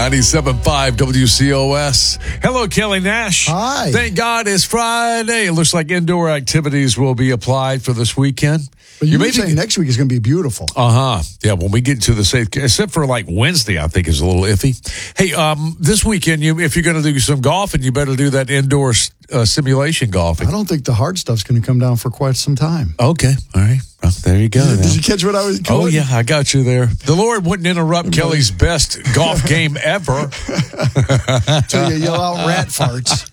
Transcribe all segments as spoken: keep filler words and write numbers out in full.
ninety-seven point five W C O S. Hello, Kelly Nash. Hi. Thank God it's Friday. It looks like indoor activities will be applied for this weekend. But you, you may may say be, next week is going to be beautiful. Uh-huh. Yeah, when we get to the safe, except for like Wednesday, I think is a little iffy. Hey, um, this weekend, you if you're going to do some golfing, you better do that indoor uh, simulation golfing. I don't think the hard stuff's going to come down for quite some time. Okay. All right. Well, there you go. Did, now. did you catch what I was going? Oh, yeah, I got you there. The Lord wouldn't interrupt Kelly's best golf game ever. Till you yell out rat farts.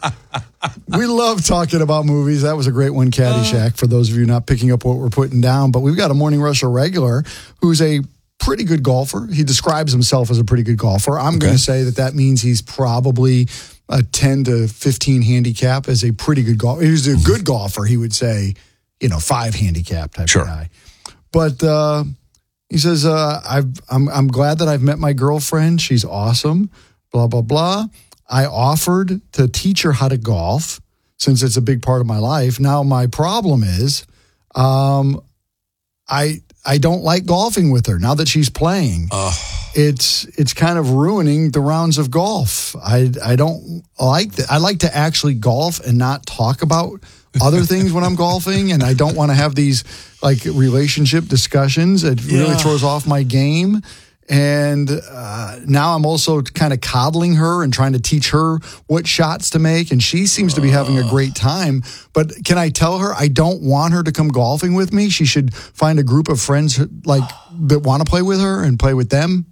We love talking about movies. That was a great one, Caddyshack, for those of you not picking up what we're putting down. But we've got a Morning Rush regular who's a pretty good golfer. He describes himself as a pretty good golfer. I'm okay. going to say that that means he's probably a ten to fifteen handicap as a pretty good golfer. He's a good golfer, he would say, you know, five handicap type sure. of guy. But uh, he says, uh, I've, I'm, I'm glad that I've met my girlfriend. She's awesome, blah, blah, blah. I offered to teach her how to golf since it's a big part of my life. Now, my problem is um, I I don't like golfing with her now that she's playing. Uh. It's it's kind of ruining the rounds of golf. I I don't like that. I like to actually golf and not talk about other things when I'm golfing, and I don't want to have these like relationship discussions. It yeah. really throws off my game. And uh, now I'm also kind of coddling her and trying to teach her what shots to make. And she seems to be having a great time. But can I tell her I don't want her to come golfing with me? She should find a group of friends like that want to play with her and play with them.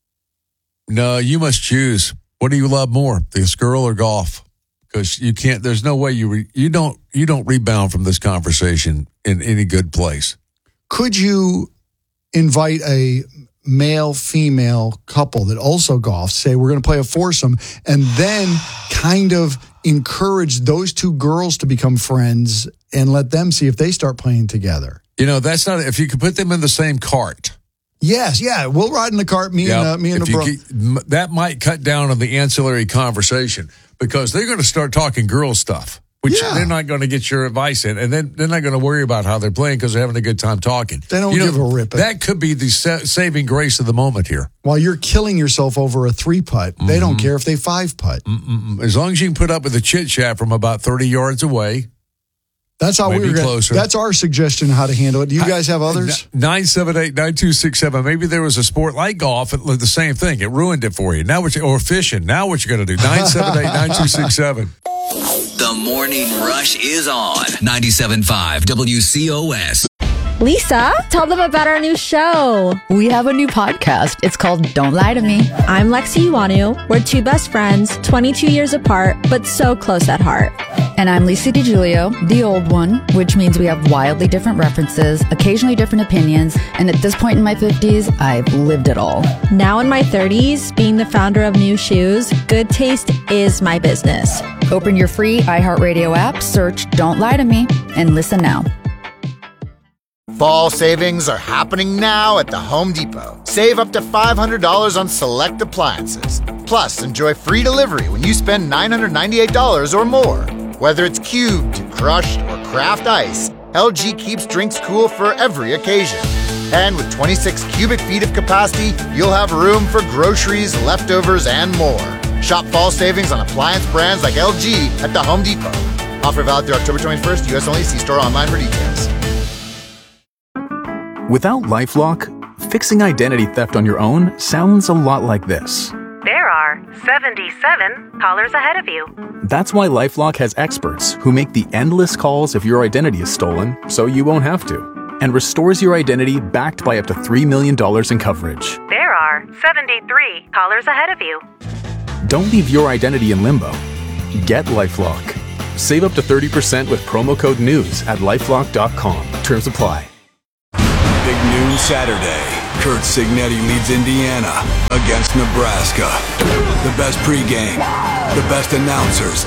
No, you must choose. What do you love more, this girl or golf? Because you can't. There's no way you re, you don't you don't rebound from this conversation in any good place. Could you invite a male-female couple that also golf, say we're going to play a foursome, and then kind of encourage those two girls to become friends and let them see if they start playing together? You know, that's not, if you could put them in the same cart. Yes, yeah, we'll ride in the cart, me yep. and uh, me and if the bro. Keep, that might cut down on the ancillary conversation because they're going to start talking girl stuff. Which yeah. they're not going to get your advice in, and then they're not going to worry about how they're playing because they're having a good time talking. They don't you know, give a rip. That could be the sa- saving grace of the moment here. While you're killing yourself over a three putt, mm-hmm. they don't care if they five putt. Mm-mm. As long as you can put up with the chit chat from about thirty yards away. That's how we're going. That's our suggestion how to handle it. Do you guys have others? nine seven eight, nine two six seven. Maybe there was a sport like golf. It the same thing. It ruined it for you. Now what you, or fishing. Now what you going to do? nine seven eight, nine two six seven. The Morning Rush is on ninety-seven point five W C O S. Lisa, tell them about our new show. We have a new podcast. It's called Don't Lie to Me. I'm Lexi Uwanu. We're two best friends, twenty-two years apart, but so close at heart. And I'm Lisa DiGiulio, the old one, which means we have wildly different references, occasionally different opinions, and at this point in my fifties, I've lived it all. Now in my thirties, being the founder of New Shoes, good taste is my business. Open your free iHeartRadio app, search Don't Lie to Me, and listen now. Fall savings are happening now at the Home Depot. Save up to five hundred dollars on select appliances. Plus, enjoy free delivery when you spend nine hundred ninety-eight dollars or more. Whether it's cubed, crushed, or craft ice, L G keeps drinks cool for every occasion. And with twenty-six cubic feet of capacity, you'll have room for groceries, leftovers, and more. Shop fall savings on appliance brands like L G at the Home Depot. Offer valid through October twenty-first, U S only. See store online for details. Without LifeLock, fixing identity theft on your own sounds a lot like this. There are seventy-seven callers ahead of you. That's why LifeLock has experts who make the endless calls if your identity is stolen so you won't have to, and restores your identity backed by up to three million dollars in coverage. There are seventy-three callers ahead of you. Don't leave your identity in limbo. Get LifeLock. Save up to thirty percent with promo code NEWS at lifelock dot com. Terms apply. Big noon Saturday. Curt Cignetti leads Indiana against Nebraska. The best pregame, the best announcers.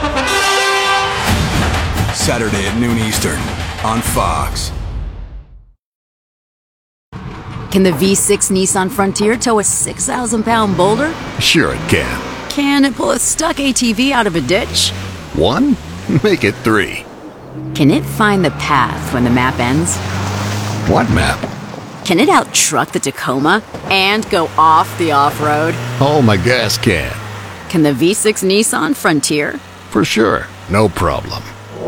Saturday at noon Eastern on Fox. Can the V six Nissan Frontier tow a six thousand pound boulder? Sure it can. Can it pull a stuck A T V out of a ditch? One? Make it three. Can it find the path when the map ends? What map? Can it out-truck the Tacoma and go off the off-road? Oh, my gas can. Can the V six Nissan Frontier? For sure. No problem.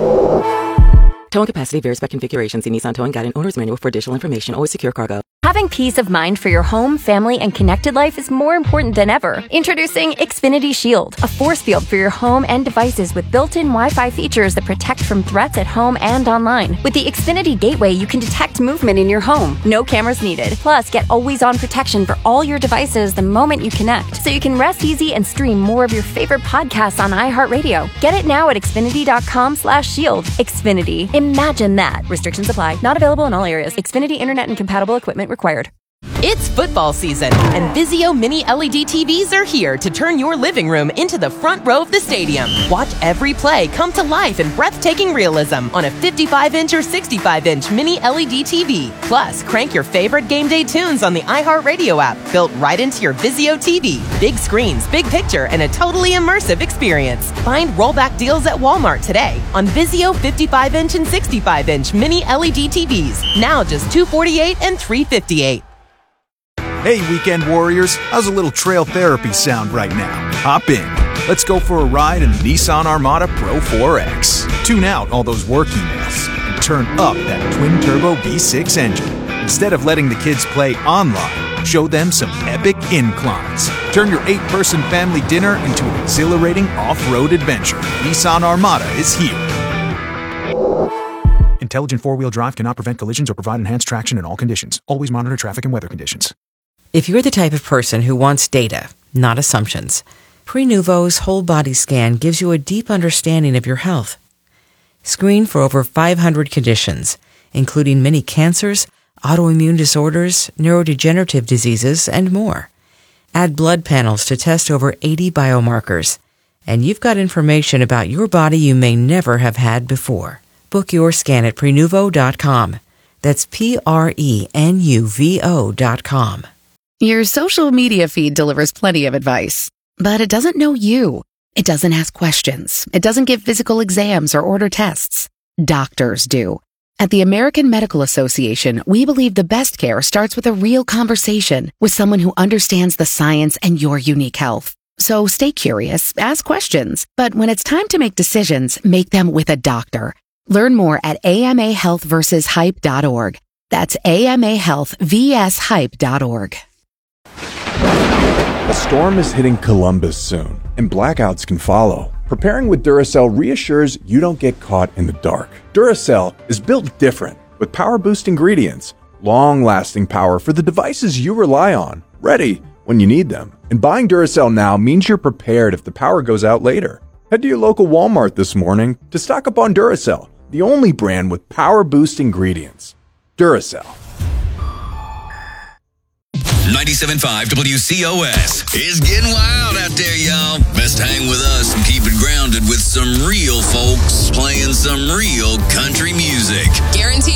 Towing capacity varies by configuration. See Nissan Towing Guide and Owner's Manual for additional information. Always secure cargo. Having peace of mind for your home, family, and connected life is more important than ever. Introducing Xfinity Shield, a force field for your home and devices with built-in Wi-Fi features that protect from threats at home and online. With the Xfinity Gateway, you can detect movement in your home. No cameras needed. Plus, get always-on protection for all your devices the moment you connect, so you can rest easy and stream more of your favorite podcasts on iHeartRadio. Get it now at Xfinity.com slash shield. Xfinity. Imagine that. Restrictions apply. Not available in all areas. Xfinity Internet and compatible equipment required. It's football season, and Vizio Mini L E D T Vs are here to turn your living room into the front row of the stadium. Watch every play come to life in breathtaking realism on a fifty-five inch or sixty-five inch Mini L E D T V. Plus, crank your favorite game day tunes on the iHeartRadio app, built right into your Vizio T V. Big screens, big picture, and a totally immersive experience. Find rollback deals at Walmart today on Vizio fifty-five inch and sixty-five inch Mini L E D T Vs. Now just two hundred forty-eight dollars and three hundred fifty-eight dollars. Hey, weekend warriors, how's a little trail therapy sound right now? Hop in. Let's go for a ride in the Nissan Armada Pro four X. Tune out all those work emails and turn up that twin-turbo V six engine. Instead of letting the kids play online, show them some epic inclines. Turn your eight-person family dinner into an exhilarating off-road adventure. Nissan Armada is here. Intelligent four-wheel drive cannot prevent collisions or provide enhanced traction in all conditions. Always monitor traffic and weather conditions. If you're the type of person who wants data, not assumptions, Prenuvo's whole body scan gives you a deep understanding of your health. Screen for over five hundred conditions, including many cancers, autoimmune disorders, neurodegenerative diseases, and more. Add blood panels to test over eighty biomarkers, and you've got information about your body you may never have had before. Book your scan at Prenuvo dot com. That's P R E N U V O dot com. Your social media feed delivers plenty of advice, but it doesn't know you. It doesn't ask questions. It doesn't give physical exams or order tests. Doctors do. At the American Medical Association, we believe the best care starts with a real conversation with someone who understands the science and your unique health. So stay curious, ask questions, but when it's time to make decisions, make them with a doctor. Learn more at A M A health versus hype dot org. That's A M A health versus hype dot org. A storm is hitting Columbus soon, and blackouts can follow. Preparing with Duracell reassures you don't get caught in the dark. Duracell is built different, with power-boost ingredients, long-lasting power for the devices you rely on, ready when you need them. And buying Duracell now means you're prepared if the power goes out later. Head to your local Walmart this morning to stock up on Duracell, the only brand with power-boost ingredients. Duracell. ninety-seven point five W C O S. It's getting wild out there, y'all. Best hang with us and keep it grounded with some real folks playing some real country music. Guaranteed